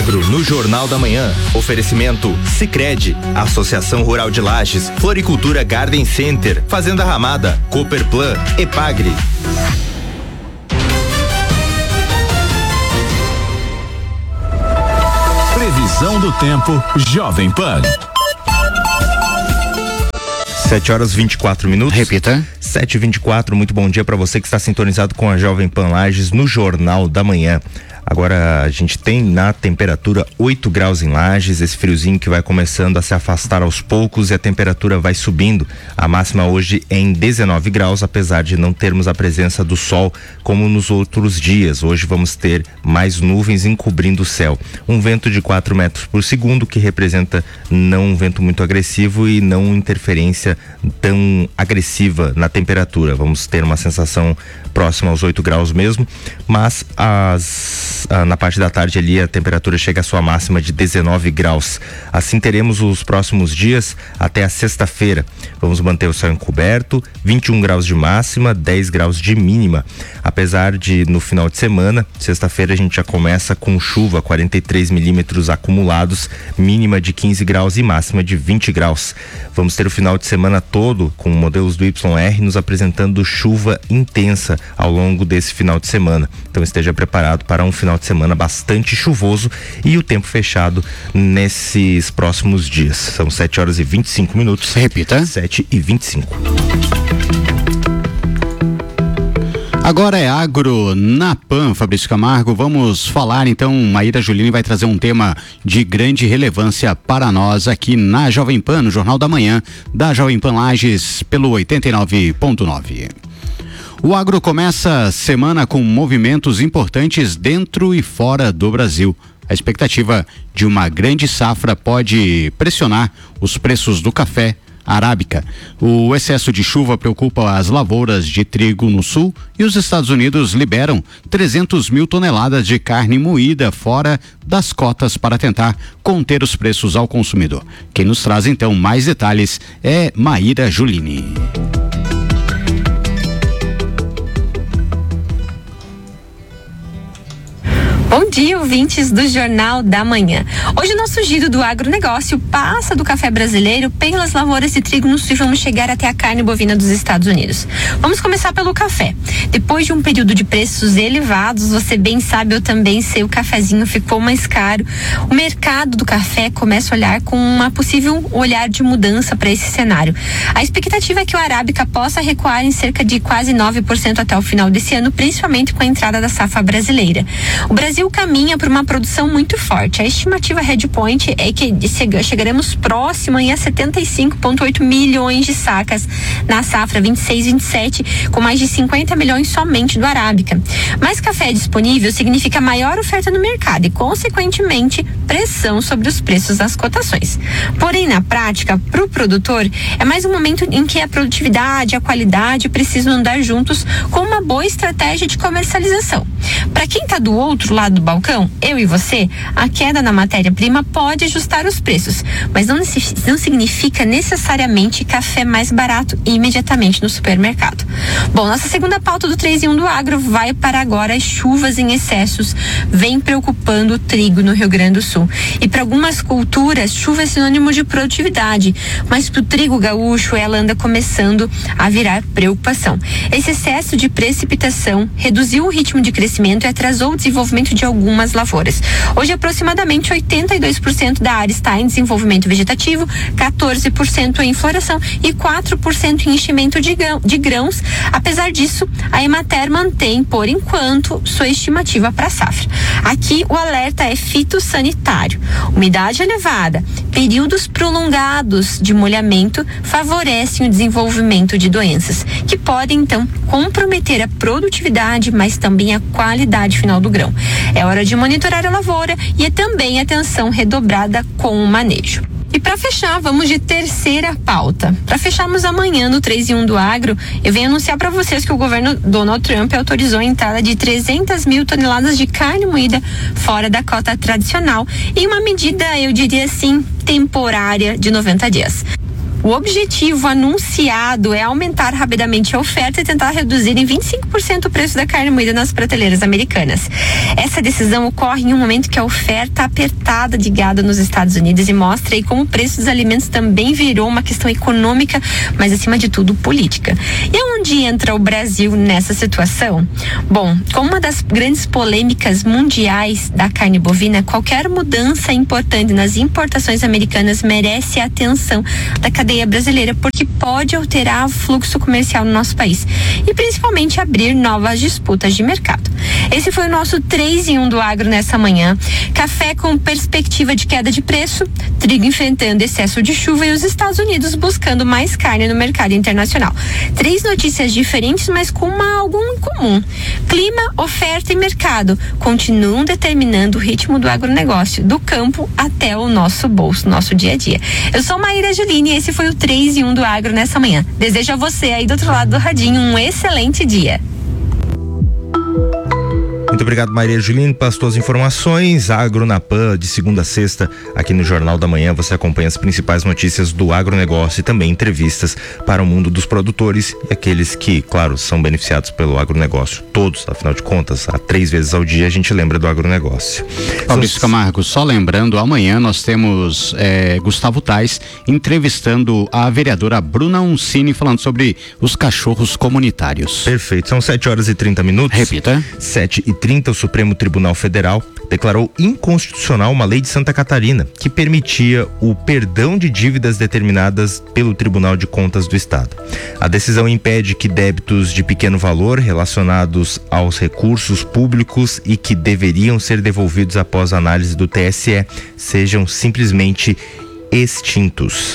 Agro no Jornal da Manhã. Oferecimento Sicredi, Associação Rural de Lages, Floricultura Garden Center, Fazenda Ramada, Cooperplan, Epagri. Previsão do tempo Jovem Pan. 7h24. Repita. 7h24, muito bom dia para você que está sintonizado com a Jovem Pan Lages no Jornal da Manhã. Agora a gente tem na temperatura 8 graus em Lages, esse friozinho que vai começando a se afastar aos poucos e a temperatura vai subindo. A máxima hoje é em 19 graus, apesar de não termos a presença do sol como nos outros dias. Hoje vamos ter mais nuvens encobrindo o céu. Um vento de 4 metros por segundo, que representa não um vento muito agressivo e não interferência tão agressiva na temperatura. Vamos ter uma sensação próxima aos 8 graus mesmo, mas na parte da tarde ali a temperatura chega à sua máxima de 19 graus. Assim teremos os próximos dias até a sexta-feira. Vamos manter o céu encoberto, 21 graus de máxima, 10 graus de mínima. Apesar de no final de semana, sexta-feira a gente já começa com chuva, 43 milímetros acumulados, mínima de 15 graus e máxima de 20 graus. Vamos ter o final de semana todo com modelos do YR nos apresentando chuva intensa ao longo desse final de semana. Então esteja preparado para um final de semana bastante chuvoso e o tempo fechado nesses próximos dias. São 7h25. Repita. 7h25. Agora é Agro na Pan, Fabrício Camargo. Vamos falar então, Maíra Juline vai trazer um tema de grande relevância para nós aqui na Jovem Pan, no Jornal da Manhã da Jovem Pan Lages, pelo 89.9. O agro começa a semana com movimentos importantes dentro e fora do Brasil. A expectativa de uma grande safra pode pressionar os preços do café arábica. O excesso de chuva preocupa as lavouras de trigo no sul e os Estados Unidos liberam 300 mil toneladas de carne moída fora das cotas para tentar conter os preços ao consumidor. Quem nos traz então mais detalhes é Maíra Juline. Bom dia, ouvintes do Jornal da Manhã. Hoje o nosso giro do agronegócio passa do café brasileiro pelas lavouras de trigo no sul e vamos chegar até a carne bovina dos Estados Unidos. Vamos começar pelo café. Depois de um período de preços elevados, você bem sabe, eu também sei, o cafezinho ficou mais caro. O mercado do café começa a olhar com uma possível olhar de mudança para esse cenário. A expectativa é que o arábica possa recuar em cerca de quase 9% até o final desse ano, principalmente com a entrada da safra brasileira. O Brasil caminha por uma produção muito forte. A estimativa Redpoint é que chegaremos próximo a 75,8 milhões de sacas na safra 26-27, com mais de 50 milhões somente do arábica. Mais café disponível significa maior oferta no mercado e, consequentemente, pressão sobre os preços das cotações. Porém, na prática, para o produtor, é mais um momento em que a produtividade e a qualidade precisam andar juntos com uma boa estratégia de comercialização. Para quem está do outro lado do balcão, eu e você, a queda na matéria-prima pode ajustar os preços, mas não significa necessariamente café mais barato imediatamente no supermercado. Bom, nossa segunda pauta do 3 em 1 do agro vai para agora. As chuvas em excessos vêm preocupando o trigo no Rio Grande do Sul. E para algumas culturas, chuva é sinônimo de produtividade, mas para o trigo gaúcho ela anda começando a virar preocupação. Esse excesso de precipitação reduziu o ritmo de crescimento e atrasou o desenvolvimento de algumas lavouras. Hoje, aproximadamente 82% da área está em desenvolvimento vegetativo, 14% em floração e 4% em enchimento de grãos. Apesar disso, a Emater mantém, por enquanto, sua estimativa para a safra. Aqui, o alerta é fitossanitário. Umidade elevada, períodos prolongados de molhamento favorecem o desenvolvimento de doenças, que podem, então, comprometer a produtividade, mas também a qualidade final do grão. É hora de monitorar a lavoura e é também atenção redobrada com o manejo. E para fechar, vamos de terceira pauta. Para fecharmos amanhã no 3 em 1 do agro, eu venho anunciar para vocês que o governo Donald Trump autorizou a entrada de 300 mil toneladas de carne moída fora da cota tradicional, em uma medida, eu diria assim, temporária de 90 dias. O objetivo anunciado é aumentar rapidamente a oferta e tentar reduzir em 25% o preço da carne moída nas prateleiras americanas. Essa decisão ocorre em um momento que a oferta apertada de gado nos Estados Unidos e mostra aí como o preço dos alimentos também virou uma questão econômica, mas acima de tudo política. E onde entra o Brasil nessa situação? Bom, como uma das grandes polêmicas mundiais da carne bovina, qualquer mudança importante nas importações americanas merece a atenção da cadeia brasileira, porque pode alterar o fluxo comercial no nosso país e principalmente abrir novas disputas de mercado. Esse foi o nosso 3 em 1 do agro nessa manhã. Café com perspectiva de queda de preço, trigo enfrentando excesso de chuva e os Estados Unidos buscando mais carne no mercado internacional. 3 notícias diferentes, mas com algo em comum. Clima, oferta e mercado continuam determinando o ritmo do agronegócio, do campo até o nosso bolso, nosso dia a dia. Eu sou Maíra Juline e esse foi o 3 em 1 do agro nessa manhã. Desejo a você aí do outro lado do radinho um excelente dia. Muito obrigado, Maria Juline, pelas suas informações. Agro na Pan, de segunda a sexta, aqui no Jornal da Manhã, você acompanha as principais notícias do agronegócio e também entrevistas para o mundo dos produtores e aqueles que, claro, são beneficiados pelo agronegócio. Todos, afinal de contas, 3 vezes ao dia a gente lembra do agronegócio. Fabrício Camargo, só lembrando, amanhã nós temos Gustavo Tais entrevistando a vereadora Bruna Uncini falando sobre os cachorros comunitários. Perfeito, são 7h30. Repita. 7h30, o Supremo Tribunal Federal declarou inconstitucional uma lei de Santa Catarina que permitia o perdão de dívidas determinadas pelo Tribunal de Contas do Estado. A decisão impede que débitos de pequeno valor relacionados aos recursos públicos e que deveriam ser devolvidos após a análise do TSE sejam simplesmente extintos.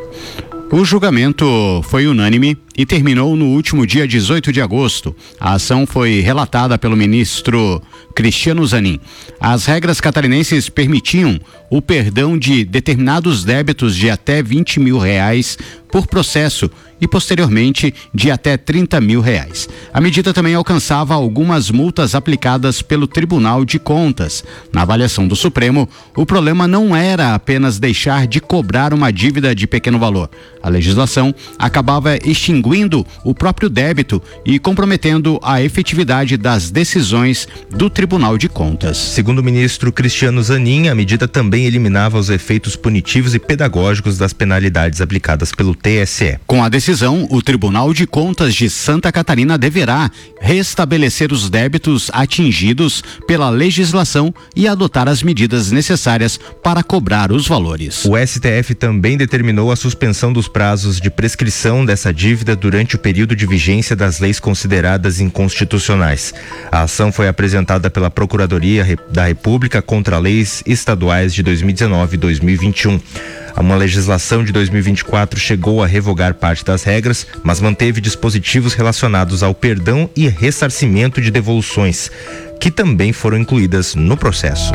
O julgamento foi unânime e terminou no último dia 18 de agosto. A ação foi relatada pelo ministro Cristiano Zanin. As regras catarinenses permitiam o perdão de determinados débitos de até R$20 mil por processo e posteriormente de até R$30 mil. A medida também alcançava algumas multas aplicadas pelo Tribunal de Contas. Na avaliação do Supremo, o problema não era apenas deixar de cobrar uma dívida de pequeno valor. A legislação acabava extinguindo o próprio débito e comprometendo a efetividade das decisões do Tribunal de Contas. Segundo o ministro Cristiano Zanin, a medida também eliminava os efeitos punitivos e pedagógicos das penalidades aplicadas pelo TSE. Com a decisão, o Tribunal de Contas de Santa Catarina deverá restabelecer os débitos atingidos pela legislação e adotar as medidas necessárias para cobrar os valores. O STF também determinou a suspensão dos prazos de prescrição dessa dívida durante o período de vigência das leis consideradas inconstitucionais. A ação foi apresentada pela Procuradoria da República contra leis estaduais de 2019 e 2021. Uma legislação de 2024 chegou a revogar parte das regras, mas manteve dispositivos relacionados ao perdão e ressarcimento de devoluções, que também foram incluídas no processo.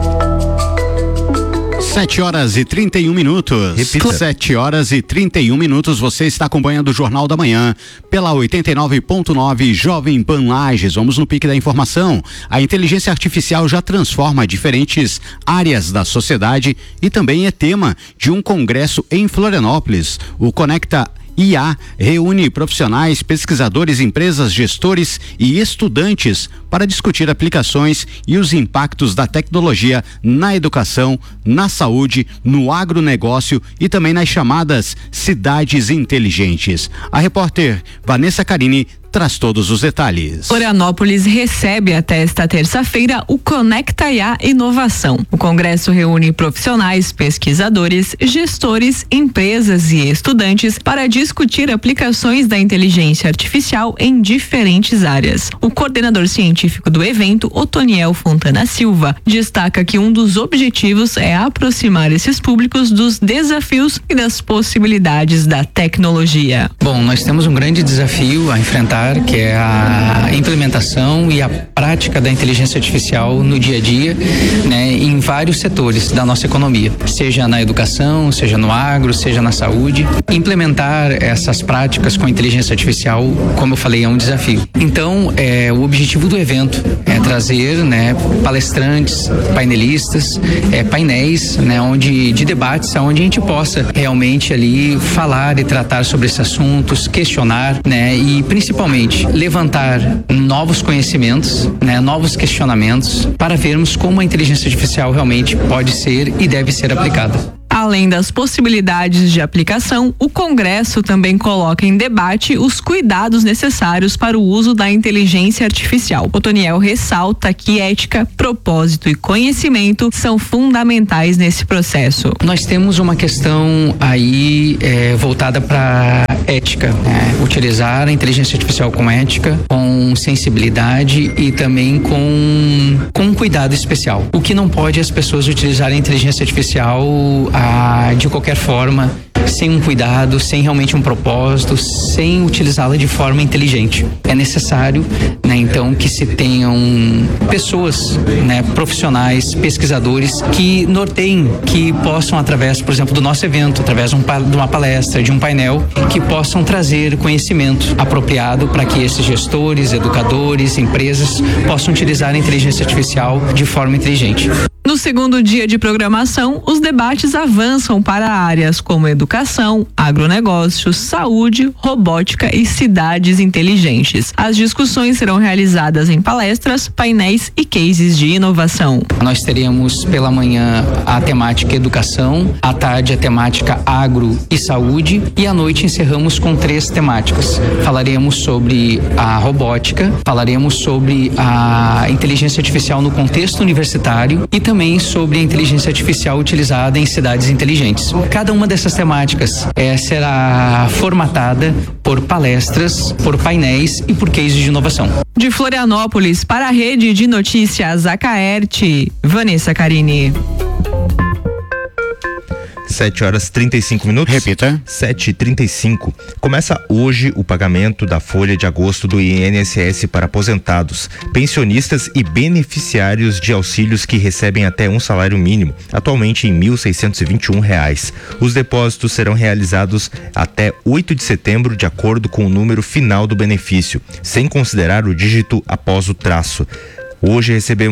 7h31. Repita. 7h31. Você está acompanhando o Jornal da Manhã pela 89.9 Jovem Pan Lages. Vamos no pique da informação. A inteligência artificial já transforma diferentes áreas da sociedade e também é tema de um congresso em Florianópolis. O Conecta IA reúne profissionais, pesquisadores, empresas, gestores e estudantes para discutir aplicações e os impactos da tecnologia na educação, na saúde, no agronegócio e também nas chamadas cidades inteligentes. A repórter Vanessa Carini traz todos os detalhes. Florianópolis recebe até esta terça-feira o Conecta IA Inovação. O congresso reúne profissionais, pesquisadores, gestores, empresas e estudantes para discutir aplicações da inteligência artificial em diferentes áreas. O coordenador científico do evento, Otoniel Fontana Silva, destaca que um dos objetivos é aproximar esses públicos dos desafios e das possibilidades da tecnologia. Bom, nós temos um grande desafio a enfrentar, que é a implementação e a prática da inteligência artificial no dia a dia, né, em vários setores da nossa economia, seja na educação, seja no agro, seja na saúde. Implementar essas práticas com inteligência artificial, como eu falei, é um desafio. Então, o objetivo do evento é trazer, né, palestrantes, painelistas, painéis, né, de debates, onde a gente possa realmente ali falar e tratar sobre esses assuntos, questionar, né, e principalmente levantar novos conhecimentos, né, novos questionamentos, para vermos como a inteligência artificial realmente pode ser e deve ser aplicada. Além das possibilidades de aplicação, o Congresso também coloca em debate os cuidados necessários para o uso da inteligência artificial. Otoniel ressalta que ética, propósito e conhecimento são fundamentais nesse processo. Nós temos uma questão aí voltada para ética, né? Utilizar a inteligência artificial com ética, com sensibilidade e também com cuidado especial. O que não pode é as pessoas utilizarem a inteligência artificial de qualquer forma, sem um cuidado, sem realmente um propósito, sem utilizá-la de forma inteligente. É necessário, né, então, que se tenham pessoas, né, profissionais, pesquisadores que norteiem, que possam, através, por exemplo, do nosso evento, através de uma palestra, de um painel, que possam trazer conhecimento apropriado para que esses gestores, educadores, empresas possam utilizar a inteligência artificial de forma inteligente. No segundo dia de programação, os debates avançam para áreas como educação, agronegócios, saúde, robótica e cidades inteligentes. As discussões serão realizadas em palestras, painéis e cases de inovação. Nós teremos pela manhã a temática educação, à tarde a temática agro e saúde e à noite encerramos com 3 temáticas. Falaremos sobre a robótica, falaremos sobre a inteligência artificial no contexto universitário e também sobre a inteligência artificial utilizada em cidades inteligentes. Cada uma dessas temáticas será formatada por palestras, por painéis e por cases de inovação. De Florianópolis para a Rede de Notícias Acaerte, Vanessa Carini. 7h35. Repita. 7h35. Começa hoje o pagamento da folha de agosto do INSS para aposentados, pensionistas e beneficiários de auxílios que recebem até um salário mínimo, atualmente em R$ 1.621. Os depósitos serão realizados até 8 de setembro, de acordo com o número final do benefício, sem considerar o dígito após o traço. Hoje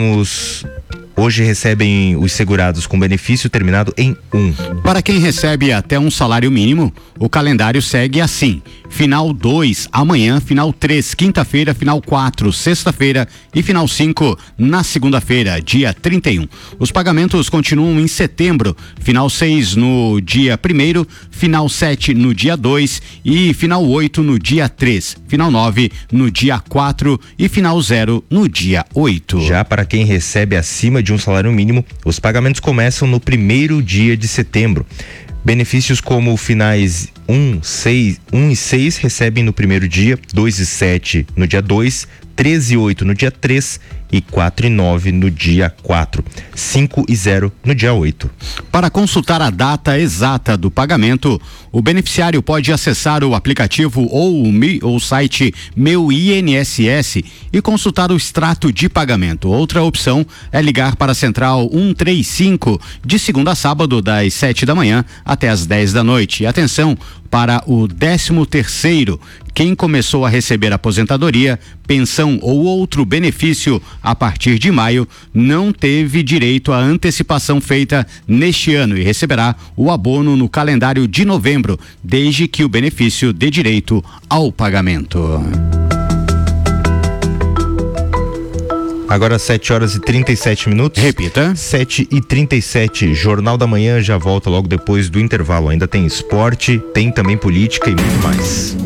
recebem os segurados com benefício terminado em 1. Para quem recebe até um salário mínimo, o calendário segue assim: final 2, amanhã, final 3, quinta-feira, final 4, sexta-feira e final 5, na segunda-feira, dia 31. Os pagamentos continuam em setembro, final 6 no dia 1º, final 7 no dia 2 e final 8 no dia 3, final 9 no dia 4 e final 0 no dia 8. Já para quem recebe acima de um salário mínimo, os pagamentos começam no 1º dia de setembro. Benefícios como finais 1 e 6 recebem no 1º dia, 2 e 7 no dia 2, 3 e 8 no dia 3 e 4 e 9 no dia 4, 5 e 0 no dia 8. Para consultar a data exata do pagamento, o beneficiário pode acessar o aplicativo ou o site Meu INSS e consultar o extrato de pagamento. Outra opção é ligar para a Central 135 de segunda a sábado, das 7 da manhã até as 10 da noite. E atenção para o 13º. Quem começou a receber aposentadoria, pensão ou outro benefício a partir de maio não teve direito à antecipação feita neste ano e receberá o abono no calendário de novembro, desde que o benefício dê direito ao pagamento. Agora 7h37. Repita. 7h37. Jornal da Manhã já volta logo depois do intervalo. Ainda tem esporte, tem também política e muito mais.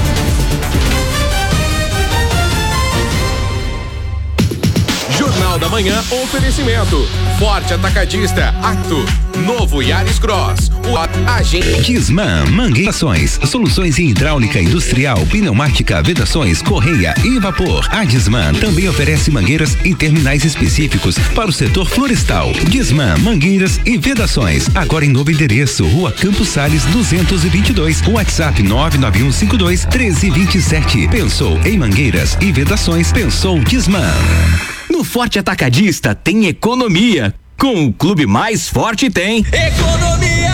Jornal da Manhã, oferecimento. Forte Atacadista, Acto, novo Yaris Cross, o agente. Gisman, mangueirações, soluções em hidráulica industrial, pneumática, vedações, correia e vapor. A Gisman também oferece mangueiras em terminais específicos para o setor florestal. Gisman, mangueiras e vedações. Agora em novo endereço, Rua Campos Sales 222, WhatsApp 99152-1327. Pensou em mangueiras e vedações? Pensou Gisman. No Forte Atacadista tem economia. Com o Clube Mais Forte tem economia!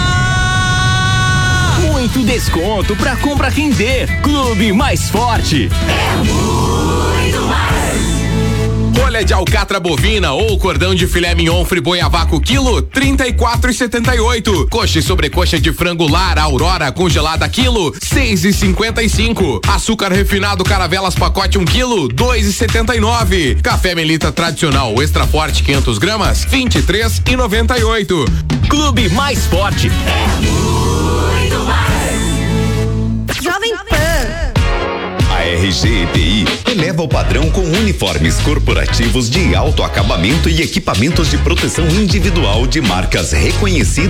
Muito desconto pra compra render. Clube Mais Forte. É muito mais. Folha de alcatra bovina ou cordão de filé mignon friboi a vácuo quilo, 34,78. Coxa e sobrecoxa de frango lar Aurora congelada quilo, 6,55. Açúcar refinado Caravelas pacote 1 quilo, 2,79. Café Melita tradicional extra forte 500 gramas, 23,98. Clube Mais Forte. É muito mais. Jovem Pan. A RGEPI eleva o padrão com uniformes corporativos de alto acabamento e equipamentos de proteção individual de marcas reconhecidas